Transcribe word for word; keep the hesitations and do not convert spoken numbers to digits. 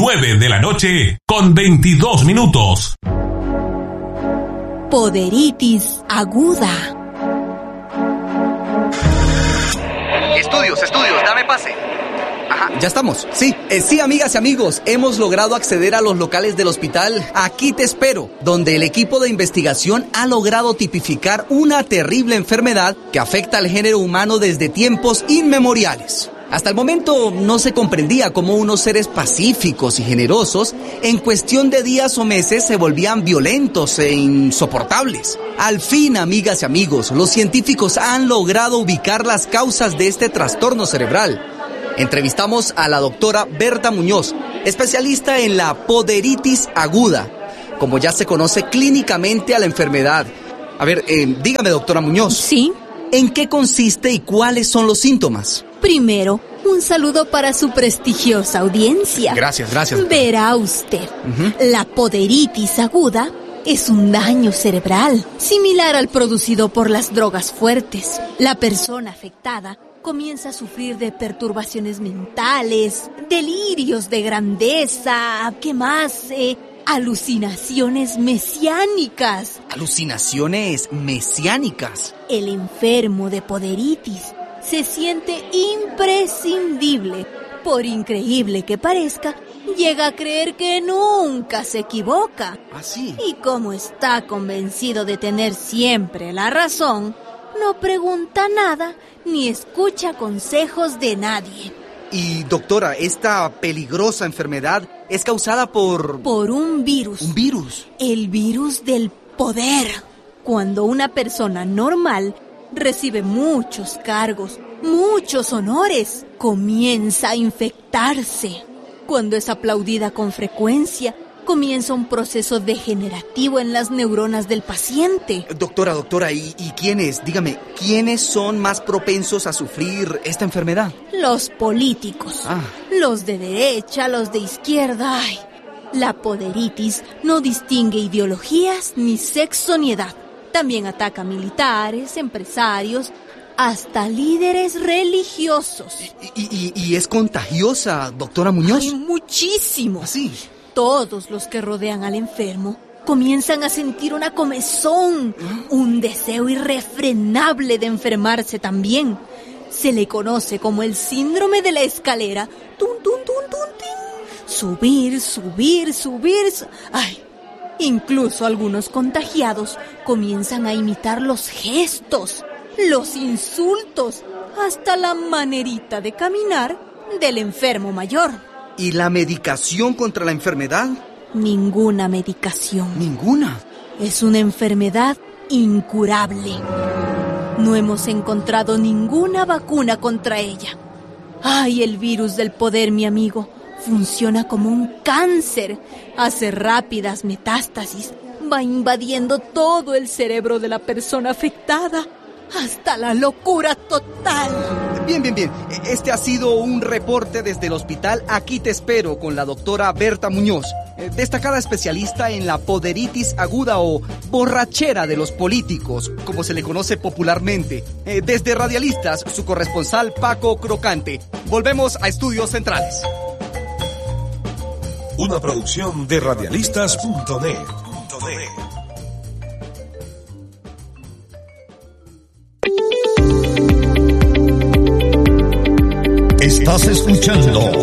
nueve de la noche con veintidós minutos. Poderitis aguda. Estudios, estudios, dame pase. Ajá, ya estamos. Sí, eh, sí, amigas y amigos, hemos logrado acceder a los locales del hospital Aquí Te Espero, donde el equipo de investigación ha logrado tipificar una terrible enfermedad que afecta al género humano desde tiempos inmemoriales. Hasta el momento no se comprendía cómo unos seres pacíficos y generosos en cuestión de días o meses se volvían violentos e insoportables. Al fin, amigas y amigos, los científicos han logrado ubicar las causas de este trastorno cerebral. Entrevistamos a la doctora Berta Muñoz, especialista en la poderitis aguda, como ya se conoce clínicamente a la enfermedad. A ver, eh, dígame, doctora Muñoz. Sí. ¿En qué consiste y cuáles son los síntomas? Primero, un saludo para su prestigiosa audiencia. Gracias, gracias. Verá usted, uh-huh. La poderitis aguda es un daño cerebral, similar al producido por las drogas fuertes. La persona afectada comienza a sufrir de perturbaciones mentales, delirios de grandeza, ¿qué más? Eh, alucinaciones mesiánicas. ¿Alucinaciones mesiánicas? El enfermo de poderitis se siente imprescindible. Por increíble que parezca, llega a creer que nunca se equivoca. ¿Ah, sí? Y como está convencido de tener siempre la razón, no pregunta nada ni escucha consejos de nadie. Y doctora, esta peligrosa enfermedad es causada por... Por un virus. ¿Un virus? El virus del poder. Cuando una persona normal recibe muchos cargos, muchos honores, comienza a infectarse. Cuando es aplaudida con frecuencia, comienza un proceso degenerativo en las neuronas del paciente. Doctora, doctora, ¿y, y quiénes? Dígame, ¿quiénes son más propensos a sufrir esta enfermedad? Los políticos. Ah. Los de derecha, los de izquierda. Ay, la poderitis no distingue ideologías, ni sexo, ni edad. También ataca a militares, empresarios, hasta líderes religiosos. ¿Y, y, y es contagiosa, doctora Muñoz? Ay, muchísimo. ¿Así? Todos los que rodean al enfermo comienzan a sentir una comezón, ¿eh? Un deseo irrefrenable de enfermarse también. Se le conoce como el síndrome de la escalera. Tun, tun, tun, tun, tin. Subir, subir, subir. Su- Ay, incluso algunos contagiados comienzan a imitar los gestos, los insultos, hasta la manerita de caminar del enfermo mayor. ¿Y la medicación contra la enfermedad? Ninguna medicación. ¿Ninguna? Es una enfermedad incurable. No hemos encontrado ninguna vacuna contra ella. Ay, el virus del poder, mi amigo, funciona como un cáncer. Hace rápidas metástasis. Va invadiendo todo el cerebro de la persona afectada, hasta la locura total. Bien, bien, bien. Este ha sido un reporte desde el hospital Aquí Te Espero con la doctora Berta Muñoz, destacada especialista en la poderitis aguda o borrachera de los políticos, como se le conoce popularmente. Desde Radialistas, su corresponsal Paco Crocante. Volvemos a Estudios Centrales. Una producción de radialistas punto net. Estás escuchando